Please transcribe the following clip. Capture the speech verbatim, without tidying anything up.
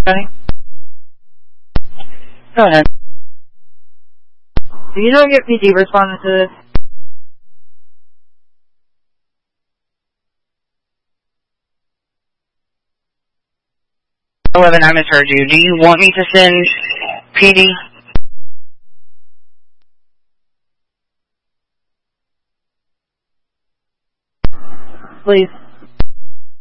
Okay. Go ahead. Do you know your P D responded to this? eleven, I misheard you. Do you want me to send P D? Please.